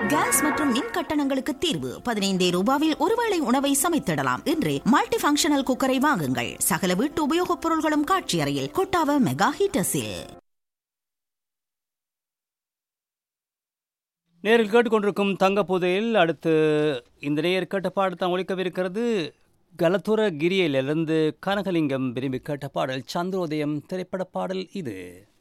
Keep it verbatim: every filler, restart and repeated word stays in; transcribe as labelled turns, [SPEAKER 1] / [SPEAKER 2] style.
[SPEAKER 1] Case மற்றும் மின் கட்டணங்களுக்கு தீர்வு பதினைந்தே ரூபாவில் ஒருவேளை உணவை சமைத்திடலாம் என்று மல்டி ஃபங்க்ஷனல் குக்கரை வாங்குங்கள். சகல வீட்டு உபயோகப் பொருள்களும் காட்சி அறையில் கொட்டாவ மெகா ஹீட்டர்ஸில்.
[SPEAKER 2] நேரில் கேட்டுக்கொண்டிருக்கும் தங்க புதையில் அடுத்து இந்த நேர் கேட்ட பாடத்தான் ஒழிக்கவிருக்கிறது. கலத்துர கிரியிலிருந்து கனகலிங்கம் விரும்பி கேட்ட பாடல் சந்திரோதயம் திரைப்பட பாடல் இது.